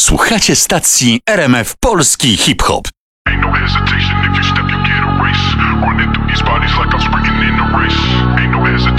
Słuchacie stacji RMF Polski Hip Hop. Ain't no hesitation, if you step you get a race. Running through these bodies like I'm sprinting in a race. Ain't no hesitation.